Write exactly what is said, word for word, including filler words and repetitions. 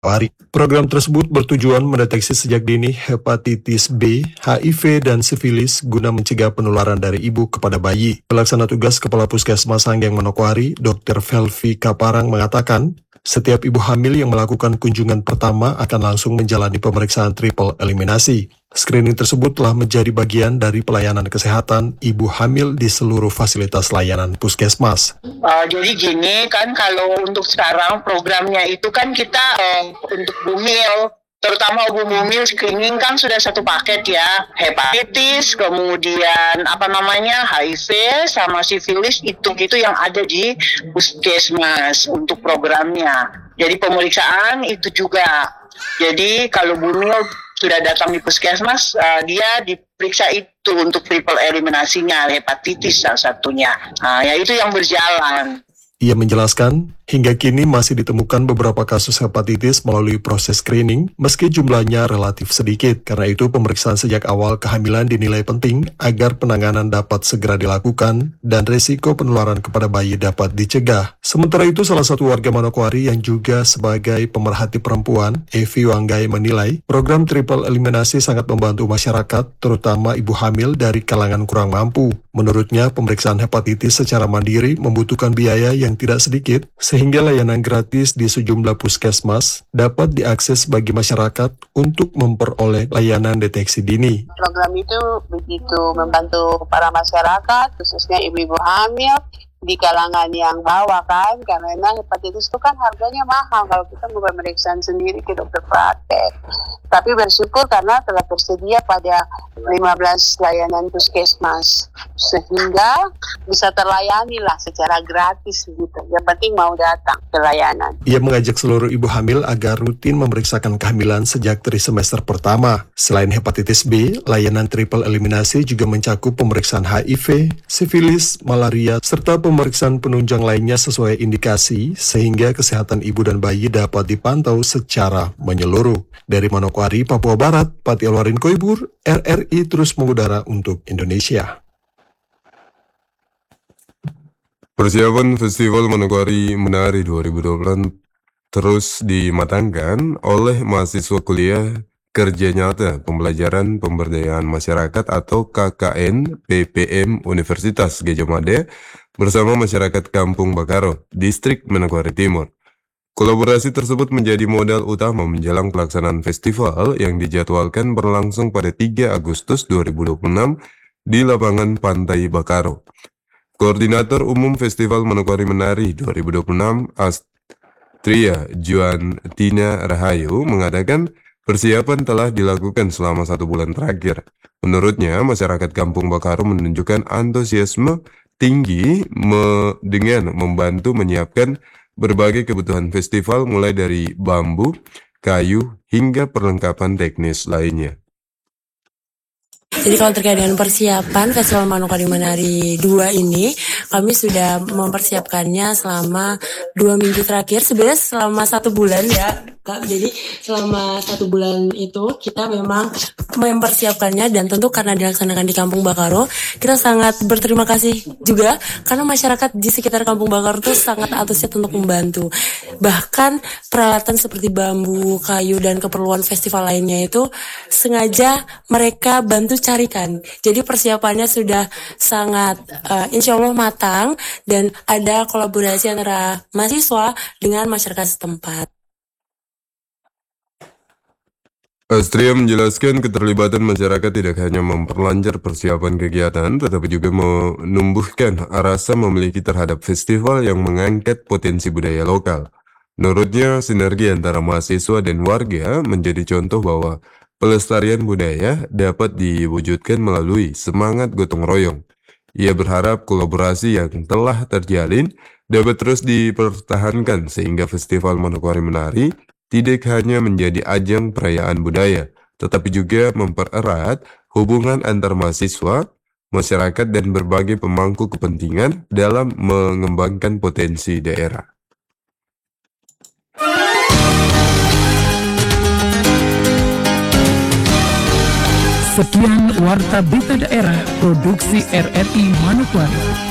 Manokwari. Program tersebut bertujuan mendeteksi sejak dini hepatitis B, H I V, dan sifilis guna mencegah penularan dari ibu kepada bayi. Pelaksana tugas Kepala Puskesmas Sanggeng Manokwari, dokter Velvi Kaparang mengatakan, setiap ibu hamil yang melakukan kunjungan pertama akan langsung menjalani pemeriksaan triple eliminasi. Screening tersebut telah menjadi bagian dari pelayanan kesehatan ibu hamil di seluruh fasilitas layanan puskesmas. Uh, jadi gini kan, kalau untuk sekarang programnya itu kan kita uh, untuk bumil, terutama ibu bumil screening kan sudah satu paket ya, hepatitis, kemudian apa namanya H I V sama sifilis, itu itu yang ada di puskesmas untuk programnya. Jadi pemeriksaan itu juga. Jadi kalau bumil sudah datang di puskesmas, uh, dia diperiksa itu untuk triple eliminasinya, hepatitis salah satunya. Nah, ya itu yang berjalan. Ia menjelaskan, hingga kini masih ditemukan beberapa kasus hepatitis melalui proses screening, meski jumlahnya relatif sedikit. Karena itu, pemeriksaan sejak awal kehamilan dinilai penting agar penanganan dapat segera dilakukan dan risiko penularan kepada bayi dapat dicegah. Sementara itu, salah satu warga Manokwari yang juga sebagai pemerhati perempuan, Evi Wanggai, menilai program triple eliminasi sangat membantu masyarakat, terutama ibu hamil dari kalangan kurang mampu. Menurutnya, pemeriksaan hepatitis secara mandiri membutuhkan biaya yang tidak sedikit, sehingga layanan gratis di sejumlah puskesmas dapat diakses bagi masyarakat untuk memperoleh layanan deteksi dini. Program itu begitu membantu para masyarakat, khususnya ibu-ibu hamil di kalangan yang bawah kan, karena hepatitis itu kan harganya mahal kalau kita mau pemeriksaan sendiri ke dokter praktek. Tapi bersyukur karena telah tersedia pada lima belas layanan puskesmas, sehingga bisa terlayani lah secara gratis gitu. Yang penting mau datang ke layanan. Ia mengajak seluruh ibu hamil agar rutin memeriksakan kehamilan sejak trimester pertama. Selain hepatitis B, layanan triple eliminasi juga mencakup pemeriksaan H I V, sifilis, malaria, serta pemeriksaan penunjang lainnya sesuai indikasi, sehingga kesehatan ibu dan bayi dapat dipantau secara menyeluruh. Dari Manokwari, Papua Barat, Pati Alwarin Koibur, R R I terus mengudara untuk Indonesia. Persiapan Festival Manokwari Menari dua ribu dua puluh terus dimatangkan oleh mahasiswa kuliah Kerja Nyata Pembelajaran Pemberdayaan Masyarakat atau K K N P P M Universitas Gadjah Mada bersama masyarakat Kampung Bakaro, Distrik Manokwari Timur. Kolaborasi tersebut menjadi modal utama menjelang pelaksanaan festival yang dijadwalkan berlangsung pada tiga Agustus dua ribu dua puluh enam di lapangan Pantai Bakaro. Koordinator Umum Festival Manokwari Menari dua ribu dua puluh enam, Astria Juan Tina Rahayu, mengatakan persiapan telah dilakukan selama satu bulan terakhir. Menurutnya, masyarakat Kampung Bakaro menunjukkan antusiasme tinggi me dengan membantu menyiapkan berbagai kebutuhan festival mulai dari bambu, kayu, hingga perlengkapan teknis lainnya. Jadi kalau terkait dengan persiapan Festival Manokwari Menari dua ini, kami sudah mempersiapkannya selama dua minggu terakhir, sebenarnya selama satu bulan ya Kak. Jadi selama satu bulan itu kita memang mempersiapkannya, dan tentu karena dilaksanakan di Kampung Bakaro, kita sangat berterima kasih juga karena masyarakat di sekitar Kampung Bakaro itu sangat antusias untuk membantu. Bahkan peralatan seperti bambu, kayu, dan keperluan festival lainnya itu sengaja mereka bantu carikan. Jadi persiapannya sudah sangat uh, insya Allah matang, dan ada kolaborasi antara mahasiswa dengan masyarakat setempat. Astria menjelaskan keterlibatan masyarakat tidak hanya memperlancar persiapan kegiatan, tetapi juga menumbuhkan rasa memiliki terhadap festival yang mengangkat potensi budaya lokal. Menurutnya, sinergi antara mahasiswa dan warga menjadi contoh bahwa pelestarian budaya dapat diwujudkan melalui semangat gotong royong. Ia berharap kolaborasi yang telah terjalin dapat terus dipertahankan sehingga Festival Manokwari Menari tidak hanya menjadi ajang perayaan budaya, tetapi juga mempererat hubungan antar mahasiswa, masyarakat, dan berbagai pemangku kepentingan dalam mengembangkan potensi daerah. Sekian Warta Berita Daerah Produksi R R I Manokwari.